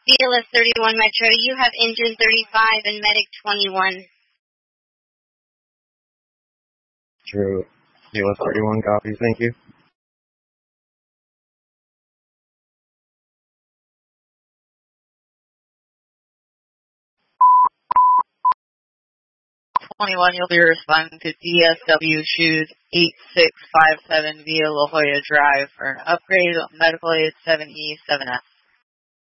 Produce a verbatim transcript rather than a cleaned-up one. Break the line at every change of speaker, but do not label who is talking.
B L S thirty-one Metro, you have engine thirty-five and medic twenty-one.
True. B L S thirty-one copies, thank you.
twenty-one, you'll be responding to D S W Shoes eight six five seven via La Jolla Drive for an upgrade on medical aid seven E seven F.